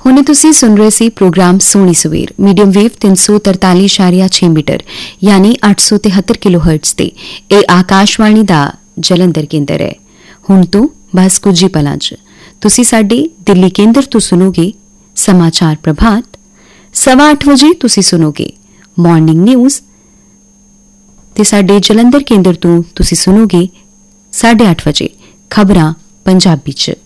ਹੁਣੇ ਤੁਸੀਂ ਸੁਣ ਰਹੇ ਸੀ ਪ੍ਰੋਗਰਾਮ ਸੋਹਣੀ ਸਵੇਰ ਮੀਡੀਅਮ ਵੇਵ 343.6 ਮੀਟਰ ਯਾਨੀ 873 ਕਿਲੋਹਰਟਜ਼ ਤੇ ਇਹ ਆਕਾਸ਼ਵਾਣੀ ਦਾ ਜਲੰਧਰ ਕੇਂਦਰ ਹੈ। ਹੁਣ ਤੋਂ ਬਸ ਕੁਝ ਹੀ ਪਲਾਂ 'ਚ ਤੁਸੀਂ ਸਾਡੇ ਦਿੱਲੀ ਕੇਂਦਰ ਤੋਂ ਸੁਣੋਗੇ ਸਮਾਚਾਰ ਪ੍ਰਭਾਤ। 8:15 ਵਜੇ ਤੁਸੀਂ ਸੁਣੋਗੇ ਮਾਰਨਿੰਗ ਨਿਊਜ਼ ਤੇ ਸਾਡੇ ਜਲੰਧਰ ਕੇਂਦਰ ਤੋਂ ਤੁਸੀਂ ਸੁਣੋਗੇ 8:30 ਵਜੇ ਖਬਰਾਂ ਪੰਜਾਬੀ 'ਚ।